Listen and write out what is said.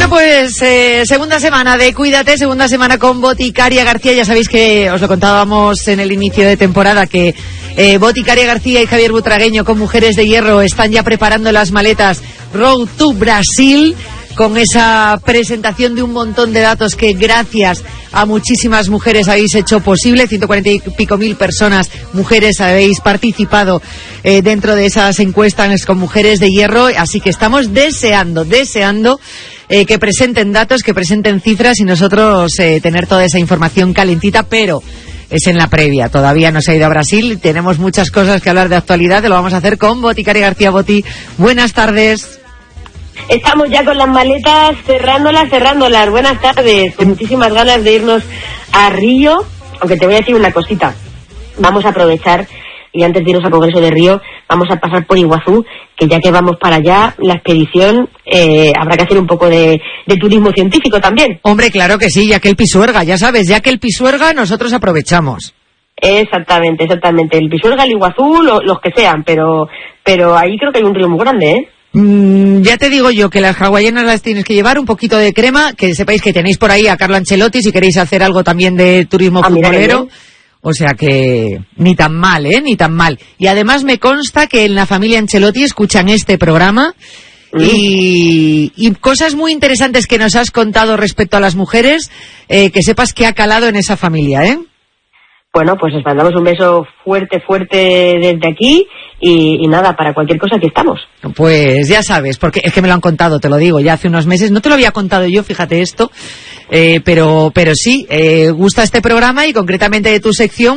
pues segunda semana de Cuídate, segunda semana con Boticaria García. Ya sabéis que os lo contábamos en el inicio de temporada que Boticaria García y Javier Butragueño con Mujeres de Hierro están ya preparando las maletas Road to Brasil, con esa presentación de un montón de datos que gracias a muchísimas mujeres habéis hecho posible. 140 y pico mil personas, mujeres, habéis participado dentro de esas encuestas con Mujeres de Hierro, así que estamos deseando que presenten datos, que presenten cifras y nosotros tener toda esa información calentita, pero es en la previa, todavía no se ha ido a Brasil, tenemos muchas cosas que hablar de actualidad, lo vamos a hacer con Boticaria García. Boti, buenas tardes. Estamos ya con las maletas cerrándolas. Buenas tardes, con muchísimas ganas de irnos a Río, aunque te voy a decir una cosita. Vamos a aprovechar, y antes de irnos al Congreso de Río, vamos a pasar por Iguazú, que ya que vamos para allá, la expedición, habrá que hacer un poco de turismo científico también. Hombre, claro que sí, ya que el Pisuerga, ya sabes, ya que el Pisuerga nosotros aprovechamos. Exactamente, el Pisuerga, el Iguazú, los que sean, pero ahí creo que hay un río muy grande, ¿eh? Ya te digo yo que las hawaianas las tienes que llevar, un poquito de crema, que sepáis que tenéis por ahí a Carlo Ancelotti si queréis hacer algo también de turismo futbolero. O sea que ni tan mal, ni tan mal. Y además me consta que en la familia Ancelotti escuchan este programa y cosas muy interesantes que nos has contado respecto a las mujeres, que sepas que ha calado en esa familia, ¿eh? Bueno, pues les mandamos un beso fuerte desde aquí y nada, para cualquier cosa aquí estamos. Pues ya sabes, porque es que me lo han contado, te lo digo, ya hace unos meses, no te lo había contado yo, fíjate esto, pero sí, gusta este programa y concretamente de tu sección.